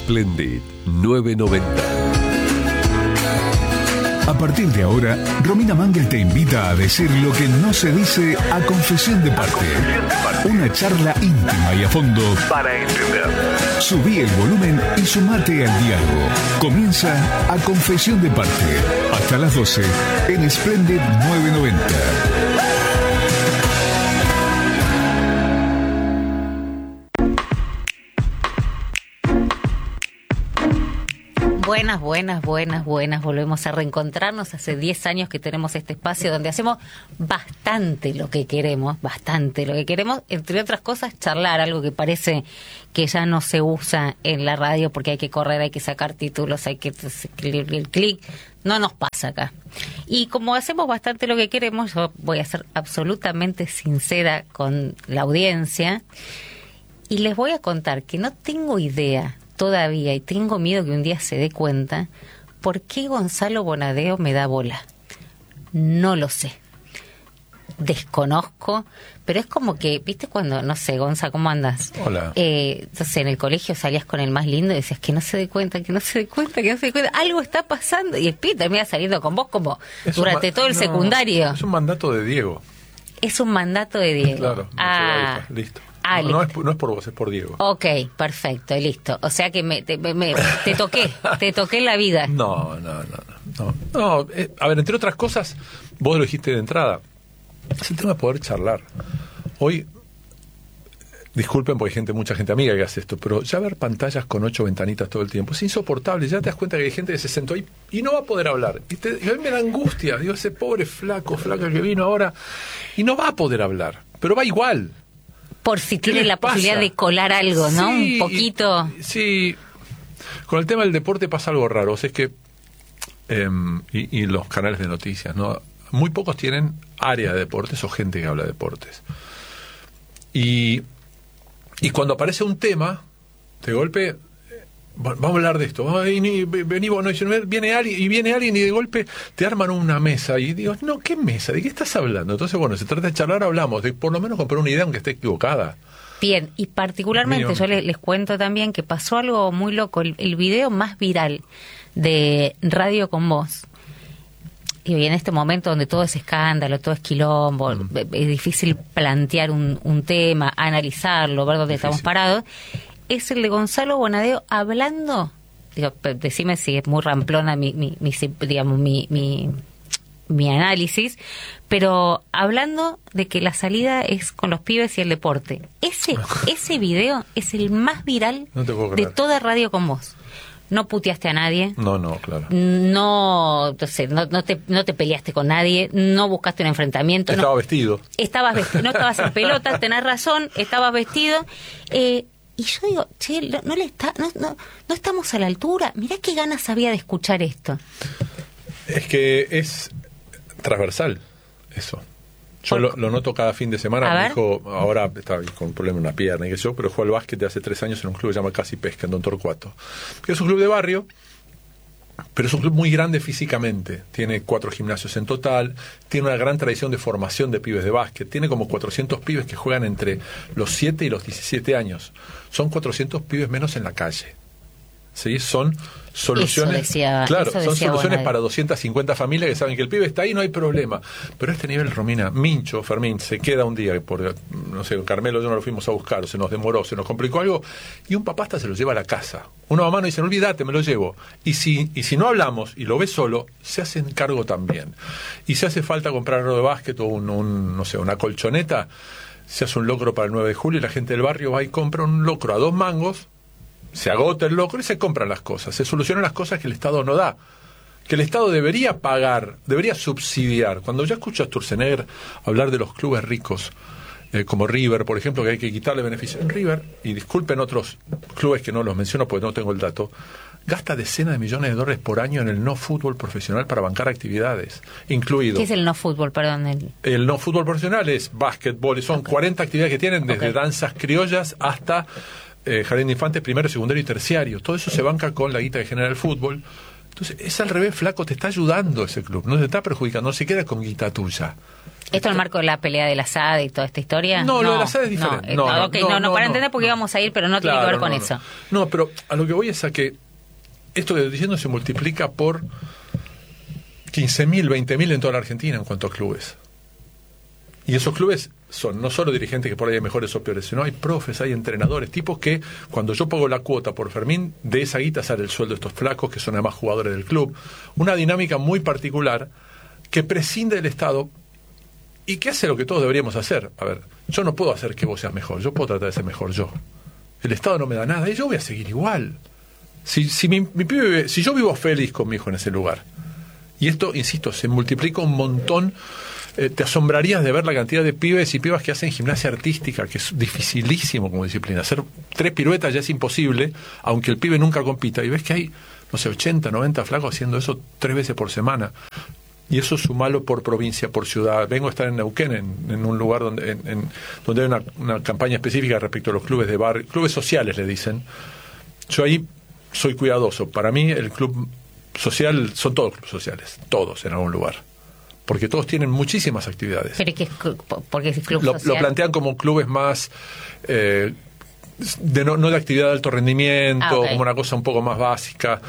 Splendid 990. A partir de ahora, Romina Mangel te invita a decir lo que no se dice a confesión de parte. Una charla íntima y a fondo para entender. Subí el volumen y sumate al diálogo. Comienza A Confesión de Parte. Hasta las 12 en Splendid 990. Buenas. Volvemos a reencontrarnos. Hace 10 años que tenemos este espacio donde hacemos bastante lo que queremos. Entre otras cosas, charlar, algo que parece que ya no se usa en la radio porque hay que correr, hay que sacar títulos, hay que el clic. No nos pasa acá. Y como hacemos bastante lo que queremos, yo voy a ser absolutamente sincera con la audiencia y les voy a contar que no tengo idea todavía, y tengo miedo que un día se dé cuenta, ¿por qué Gonzalo Bonadeo me da bola? No lo sé. Desconozco, pero es como que, ¿viste cuando, no sé, Gonza, ¿cómo andas? Hola. Entonces en el colegio salías con el más lindo y decías que no se dé cuenta, algo está pasando, y el pibe termina saliendo con vos como durante todo el secundario. Es un mandato de Diego. Es un mandato de Diego. Claro, listo. No es por vos, es por Diego. Ok, perfecto, listo. O sea que te toqué la vida. No. A ver, entre otras cosas, vos lo dijiste de entrada, es el tema de poder charlar. Hoy, disculpen porque hay mucha gente amiga que hace esto, pero ya ver pantallas con 8 ventanitas todo el tiempo es insoportable. Ya te das cuenta que hay gente que se sentó ahí y no va a poder hablar. Y a mí me da angustia. Digo, ese pobre flaca que vino ahora y no va a poder hablar, pero va igual. Por si tiene la posibilidad de colar algo, ¿no? Sí, un poquito. Sí. Con el tema del deporte pasa algo raro. O sea, es que y los canales de noticias, ¿no? Muy pocos tienen área de deportes o gente que habla de deportes. Y cuando aparece un tema, de golpe, vamos a hablar de esto. Viene alguien y de golpe te arman una mesa. Y digo, no, ¿qué mesa? ¿De qué estás hablando? Entonces, bueno, se trata de charlar, hablamos. De por lo menos comprar una idea aunque esté equivocada. Bien, y particularmente yo les cuento también que pasó algo muy loco. El video más viral de Radio con Vos, y en este momento donde todo es escándalo, todo es quilombo, es difícil plantear un tema, analizarlo, ver dónde estamos parados, es el de Gonzalo Bonadeo hablando, decime si es muy ramplona mi análisis, pero hablando de que la salida es con los pibes y el deporte. Ese video es el más viral de toda Radio con Vos. No puteaste a nadie. No, claro. No te peleaste con nadie, no buscaste un enfrentamiento. Estaba vestido. No estabas en pelota, tenés razón, estabas vestido. Y yo digo, che, no estamos a la altura. Mirá qué ganas había de escuchar esto. Es que es transversal eso. Yo lo noto cada fin de semana. Mi hijo ahora está con un problema en una pierna y qué sé yo, pero juega al básquet de hace 3 años en un club que se llama Casi Pesca, en Don Torcuato, que es un club de barrio, pero es un club muy grande físicamente. Tiene 4 gimnasios en total, tiene una gran tradición de formación de pibes de básquet, tiene como 400 pibes que juegan entre los 7 y los 17 años. Son 400 pibes menos en la calle. ¿Sí? Son soluciones, son soluciones para 250 familias que saben que el pibe está ahí, no hay problema. Pero a este nivel, Romina, Mincho, Fermín, se queda un día, no sé, Carmelo, yo no lo fuimos a buscar, se nos demoró, se nos complicó algo, y un papá hasta se lo lleva a la casa. Una mamá no dice, no olvídate, me lo llevo. Y si no hablamos y lo ves solo, se hacen cargo también. Y si hace falta comprar algo de básquet o una colchoneta, se hace un locro para el 9 de julio y la gente del barrio va y compra un locro a 2 mangos, se agota el locro y se compran las cosas, se solucionan las cosas que el Estado no da, que el Estado debería pagar, debería subsidiar. Cuando ya escucho a Sturzenegger hablar de los clubes ricos, como River, por ejemplo, que hay que quitarle beneficios. En River, y disculpen otros clubes que no los menciono porque no tengo el dato, gasta decenas de millones de dólares por año en el no fútbol profesional para bancar actividades, incluido... ¿Qué es el no fútbol, perdón? El no fútbol profesional es básquetbol, son 40 actividades que tienen, desde danzas criollas hasta... jardín de infantes, primero, secundario y terciario. Todo eso se banca con la guita que genera el fútbol. Entonces, es al revés, flaco, te está ayudando ese club, no te está perjudicando, no se queda con guita tuya. ¿Esto en el marco de la pelea del ASAD y toda esta historia? No, lo del ASAD es diferente. No, para entender por qué íbamos a ir, pero no tiene que ver con eso. No, pero a lo que voy es a que esto que estoy diciendo se multiplica por 15.000, 20.000 en toda la Argentina en cuanto a clubes. Y esos clubes son no solo dirigentes que por ahí hay mejores o peores, sino hay profes, hay entrenadores, tipos que cuando yo pago la cuota por Fermín, de esa guita sale el sueldo de estos flacos que son además jugadores del club. Una dinámica muy particular que prescinde del Estado y que hace lo que todos deberíamos hacer. A ver, yo no puedo hacer que vos seas mejor, yo puedo tratar de ser mejor yo. El Estado no me da nada y yo voy a seguir igual. Si yo vivo feliz con mi hijo en ese lugar, y esto, insisto, se multiplica un montón. Te asombrarías de ver la cantidad de pibes y pibas que hacen gimnasia artística, que es dificilísimo como disciplina. Hacer 3 piruetas ya es imposible, aunque el pibe nunca compita. Y ves que hay, no sé, 80, 90 flacos haciendo eso 3 veces por semana. Y eso sumalo por provincia, por ciudad. Vengo a estar en Neuquén, en un lugar donde hay una campaña específica respecto a los clubes de barrio, clubes sociales le dicen. Yo ahí soy cuidadoso. Para mí el club social son todos clubes sociales, todos en algún lugar. Porque todos tienen muchísimas actividades. ¿Pero qué es porque es club social? Lo plantean como clubes más no de actividad de alto rendimiento, como una cosa un poco más básica.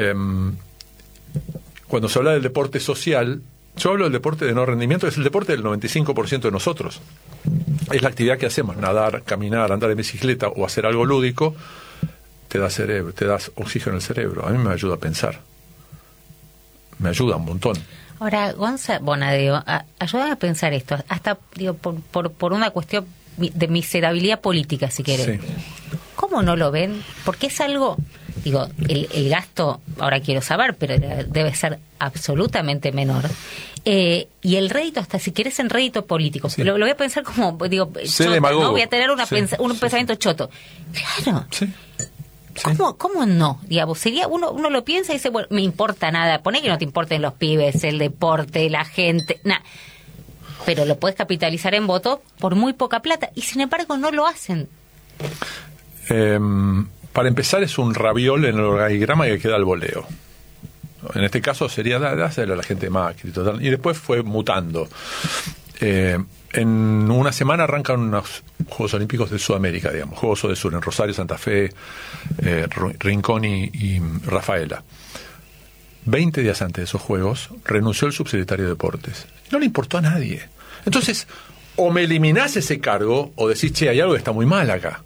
Cuando se habla del deporte social, yo hablo del deporte de no rendimiento, que es el deporte del 95% de nosotros. Es la actividad que hacemos, nadar, caminar, andar en bicicleta o hacer algo lúdico, te da cerebro, te das oxígeno al cerebro. A mí me ayuda a pensar. Me ayuda un montón. Ahora, Gonza Bonadeo, ayúdame a pensar esto, hasta digo por una cuestión de miserabilidad política, si querés. Sí. ¿Cómo no lo ven? Porque es algo, digo, el gasto, ahora quiero saber, pero debe ser absolutamente menor. Y el rédito, hasta si querés en rédito político, sí. Lo voy a pensar como, digo, choto, ¿no? Voy a tener un pensamiento choto. Claro. Sí. ¿Cómo no? Digamos, sería uno lo piensa y dice, bueno, me importa nada. Poné que no te importen los pibes, el deporte, la gente, nada. Pero lo puedes capitalizar en voto por muy poca plata. Y sin embargo no lo hacen. Para empezar es un raviol en el organigrama que queda al voleo. En este caso sería dárselo a la gente de Macri. Y después fue mutando. En una semana arrancan unos Juegos Olímpicos de Sudamérica, digamos, Juegos del Sur, en Rosario, Santa Fe, Rincón y Rafaela. 20 días antes de esos Juegos renunció el subsecretario de Deportes. No le importó a nadie. Entonces, o me eliminás ese cargo, o decís, che, hay algo que está muy mal acá.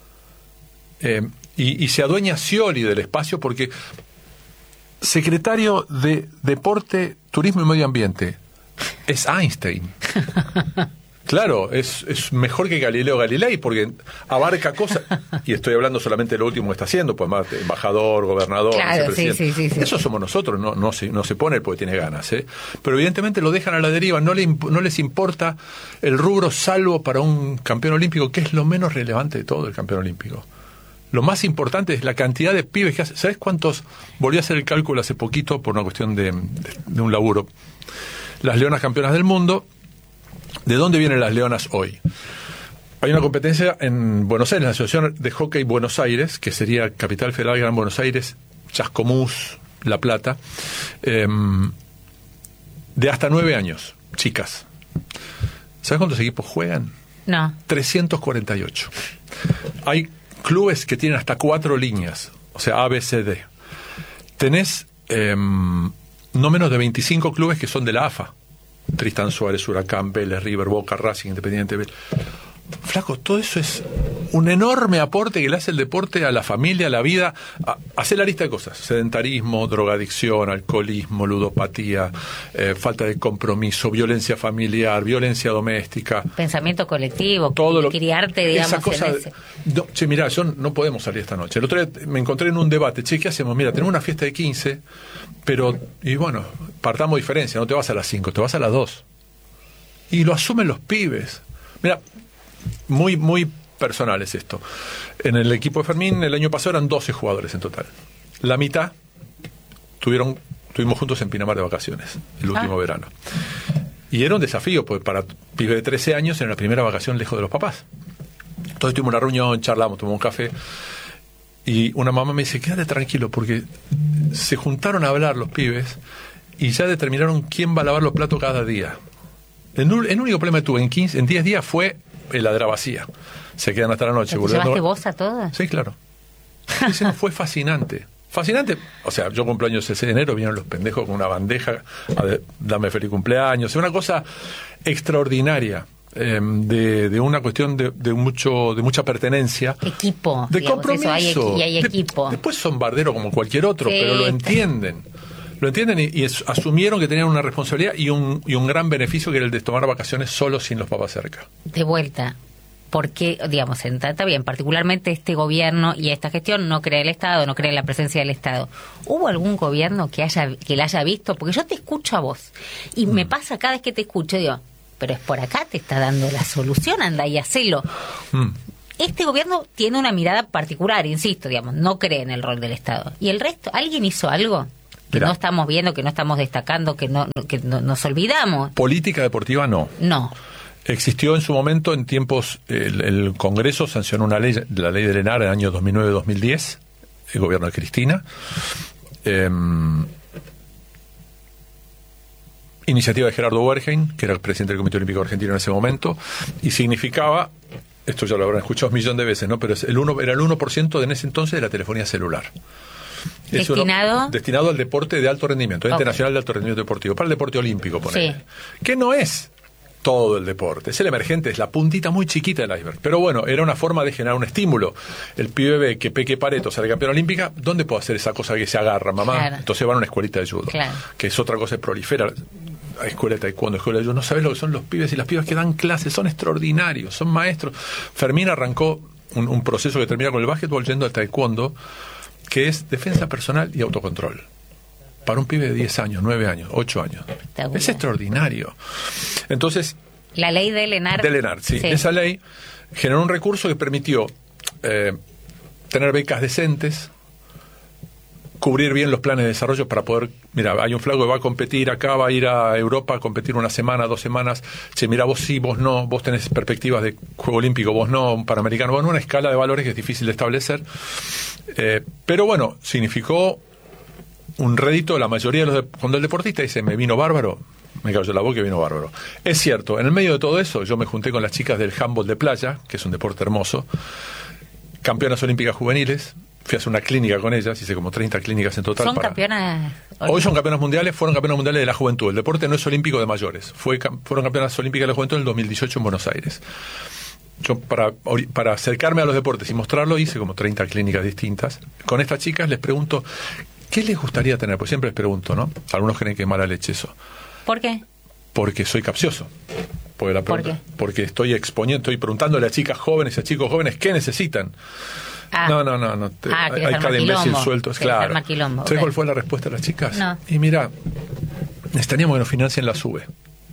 Y se adueña Scioli del espacio porque secretario de Deporte, Turismo y Medio Ambiente es Einstein. Claro, es mejor que Galileo Galilei porque abarca cosas, y estoy hablando solamente de lo último que está haciendo, pues más embajador, gobernador, claro, sí. Eso somos nosotros, no se pone porque tiene ganas, pero evidentemente lo dejan a la deriva, no les importa el rubro salvo para un campeón olímpico, que es lo menos relevante de todo el campeón olímpico. Lo más importante es la cantidad de pibes que hace. ¿Sabes cuántos? Volví a hacer el cálculo hace poquito por una cuestión de un laburo. Las leonas campeonas del mundo, ¿de dónde vienen las leonas hoy? Hay una competencia en Buenos Aires, la Asociación de Hockey Buenos Aires, que sería Capital Federal, Gran Buenos Aires, Chascomús, La Plata, de hasta 9 años, chicas. ¿Sabes cuántos equipos juegan? No. 348. Hay clubes que tienen hasta 4 líneas, o sea, A, B, C, D. Tenés no menos de 25 clubes que son de la AFA. Tristán Suárez, Huracán, Vélez, River, Boca, Racing, Independiente. Flaco, todo eso es un enorme aporte que le hace el deporte a la familia, a la vida. Hacer la lista de cosas: sedentarismo, drogadicción, alcoholismo, ludopatía, falta de compromiso, violencia familiar, violencia doméstica. Pensamiento colectivo, todo criarte, digamos, esa cosa, no, che, mirá, no podemos salir esta noche. El otro día me encontré en un debate: che, ¿qué hacemos? Mira, tenemos una fiesta de 15, pero, y bueno, partamos diferencia, no te vas a las 5, te vas a las 2. Y lo asumen los pibes. Mira, muy, muy personal es esto. En el equipo de Fermín el año pasado eran 12 jugadores en total. La mitad estuvimos juntos en Pinamar de vacaciones el último verano. Y era un desafío, pues para pibes de 13 años era la primera vacación lejos de los papás. Entonces tuvimos una reunión, charlamos, tomamos un café. Y una mamá me dice, quédate tranquilo, porque se juntaron a hablar los pibes y ya determinaron quién va a lavar los platos cada día. El único problema que tuve en 10 días fue heladera vacía. Se quedan hasta la noche. ¿Te llevaste vos a todas? Sí, claro. Eso fue fascinante. Fascinante. O sea, yo cumpleaños el 6 de enero, vinieron los pendejos con una bandeja a darme feliz cumpleaños. Una cosa extraordinaria. De una cuestión de mucha pertenencia, equipo, de digamos, compromiso, y hay equipo. Después son barderos como cualquier otro, sí, pero lo entienden y asumieron que tenían una responsabilidad y un gran beneficio, que era el de tomar vacaciones solo, sin los papás cerca. De vuelta, porque, digamos, está bien, particularmente este gobierno y esta gestión no cree el Estado, no cree la presencia del Estado. ¿Hubo algún gobierno que la haya visto? Porque yo te escucho a vos y me pasa cada vez que te escucho, digo, pero es por acá, te está dando la solución, anda y hacelo. Este gobierno tiene una mirada particular, insisto, digamos, no cree en el rol del Estado. ¿Y el resto? ¿Alguien hizo algo que no estamos viendo, que no estamos destacando, que nos olvidamos? Política deportiva no. No. Existió en su momento, en tiempos, el Congreso sancionó una ley, la ley del ENAR, en el año 2009-2010, el gobierno de Cristina. Iniciativa de Gerardo Wertheim, que era el presidente del Comité Olímpico Argentino en ese momento, y significaba, esto ya lo habrán escuchado un millón de veces, ¿no? Pero era el 1% en ese entonces de la telefonía celular. Destinado al deporte de alto rendimiento, internacional de alto rendimiento deportivo, para el deporte olímpico, ponele. Sí. Que no es todo el deporte, es el emergente, es la puntita muy chiquita del iceberg. Pero bueno, era una forma de generar un estímulo. El pibe ve que Peque Pareto sale campeón olímpica, ¿dónde puedo hacer esa cosa que se agarra, mamá? Claro. Entonces van a una escuelita de judo, claro, que es otra cosa que prolifera. Escuela de taekwondo, escuela de judo, no sabes lo que son los pibes y las pibas que dan clases, son extraordinarios, son maestros. Fermín arrancó un proceso que termina con el básquetbol yendo al taekwondo, que es defensa personal y autocontrol. Para un pibe de 10 años, 9 años, 8 años. Es extraordinario. Entonces, la ley del ENAR. Del ENAR, sí. Esa ley generó un recurso que permitió tener becas decentes, cubrir bien los planes de desarrollo para poder... Mira, hay un flaco que va a competir acá, va a ir a Europa a competir una semana, 2 semanas. Che, mira, vos sí, vos no, vos tenés perspectivas de Juego Olímpico, vos no, un Panamericano, bueno, una escala de valores que es difícil de establecer. Pero bueno, significó un rédito. La mayoría de cuando el deportista dice, me vino bárbaro, me cayó la boca y vino bárbaro. Es cierto, en el medio de todo eso, yo me junté con las chicas del handball de playa, que es un deporte hermoso, campeonas olímpicas juveniles. Fui a hacer una clínica con ellas, hice como 30 clínicas en total. ¿Son campeonas? Hoy son campeonas mundiales, fueron campeonas mundiales de la juventud. El deporte no es olímpico de mayores. Fueron campeonas olímpicas de la juventud en el 2018 en Buenos Aires. Yo, para acercarme a los deportes y mostrarlo, hice como 30 clínicas distintas. Con estas chicas les pregunto, ¿qué les gustaría tener? Pues siempre les pregunto, ¿no? Algunos creen que es mala leche eso. ¿Por qué? Porque soy capcioso. ¿Por qué? Porque estoy preguntándole a chicas jóvenes y a chicos jóvenes qué necesitan. No. Hay cada imbécil suelto, es claro. ¿Sabes cuál fue la respuesta de las chicas? No. Y mira, necesitaríamos que nos financien la SUBE.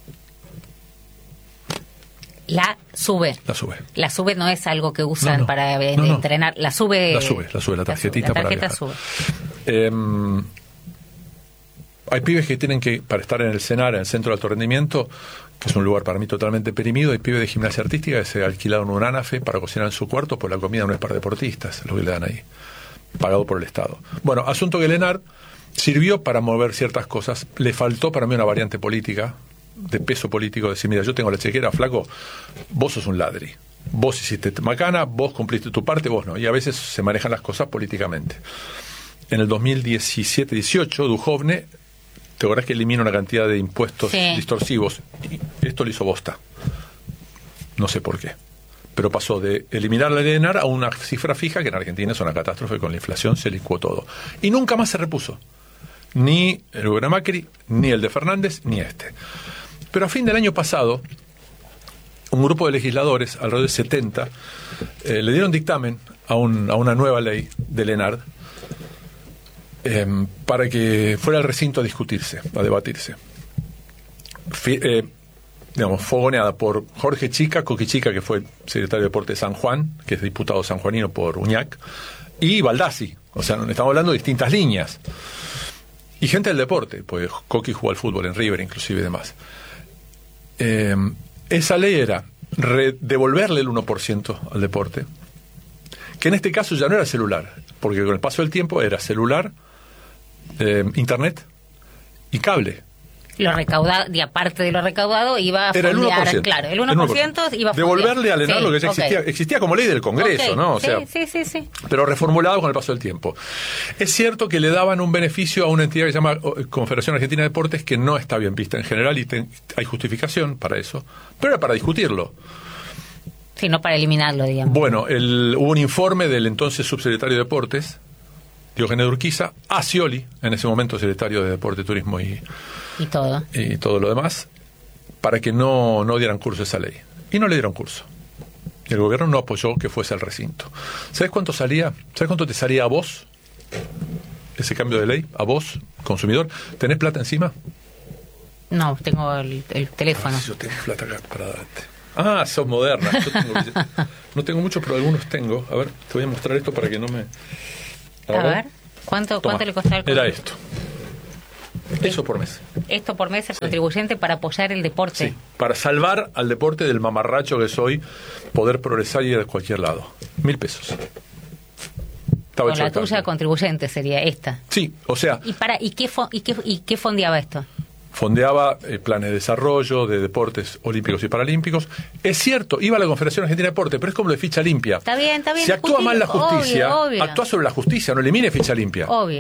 La SUBE. La SUBE no es algo que usan para entrenar. La SUBE, la tarjetita para viajar. SUBE. Hay pibes que tienen que, para estar en el CENAR, en el Centro de Alto Rendimiento, que es un lugar para mí totalmente perimido, hay pibes de gimnasia artística que se alquilaron un ANAFE para cocinar en su cuarto, pues la comida no es para deportistas, es lo que le dan ahí, pagado por el Estado. Bueno, asunto que el ENAR sirvió para mover ciertas cosas. Le faltó para mí una variante política, de peso político, decir, mira, yo tengo la chequera, flaco, vos sos un ladri, vos hiciste macana, vos cumpliste tu parte, vos no. Y a veces se manejan las cosas políticamente. En el 2017-18, Duhovne, ¿te acordás que elimina una cantidad de impuestos distorsivos? Y esto lo hizo bosta. No sé por qué. Pero pasó de eliminar la ENAR a una cifra fija, que en Argentina es una catástrofe, con la inflación se licuó todo. Y nunca más se repuso. Ni el gobierno de Macri, ni el de Fernández, ni este. Pero a fin del año pasado, un grupo de legisladores, alrededor de 70, le dieron dictamen a una nueva ley del ENAR, para que fuera al recinto a discutirse, a debatirse. Fogoneada por Jorge Chica, Coqui Chica, que fue secretario de Deporte de San Juan, que es diputado sanjuanino por Uñac, y Baldassi. O sea, estamos hablando de distintas líneas. Y gente del deporte, pues Coqui jugó al fútbol en River, inclusive, y demás. Esa ley era devolverle el 1% al deporte, que en este caso ya no era celular, porque con el paso del tiempo era celular, internet y cable. lo recaudado, y aparte de lo recaudado, iba a era fondear, el 1%. Claro, el 1% iba a fondear. Devolverle al ENAR lo que ya existía como ley del Congreso, ¿no? O sea, sí. Pero reformulado con el paso del tiempo. Es cierto que le daban un beneficio a una entidad que se llama Confederación Argentina de Deportes, que no está bien vista en general, y hay justificación para eso, pero era para discutirlo. Sí, no para eliminarlo, digamos. Bueno, hubo un informe del entonces subsecretario de Deportes, Diógenes de Urquiza, a Scioli, en ese momento secretario de Deporte, Turismo y todo lo demás, para que no dieran curso a esa ley. Y no le dieron curso. Y el gobierno no apoyó que fuese al recinto. ¿Sabes cuánto salía? ¿Sabes cuánto te salía a vos ese cambio de ley? A vos, consumidor. ¿Tenés plata encima? No, tengo el teléfono. Yo tengo plata acá para darte. Sos moderna. No tengo mucho, pero algunos tengo. A ver, te voy a mostrar esto para que no me... A ver, ¿cuánto le costaba el Era esto. Eso por mes. Esto por mes, el contribuyente para apoyar el deporte. Sí, para salvar al deporte del mamarracho que soy, poder progresar y ir a cualquier lado. 1.000 pesos. Con la tuya contribuyente sería esta. Sí, o sea... ¿Y qué fondeaba esto? Fondeaba planes de desarrollo de deportes olímpicos y paralímpicos. Es cierto, iba a la Confederación Argentina de Deporte, pero es como lo de ficha limpia. Está bien. Si actúa mal la justicia, obvio. actúa sobre la justicia, no elimine ficha limpia. Obvio.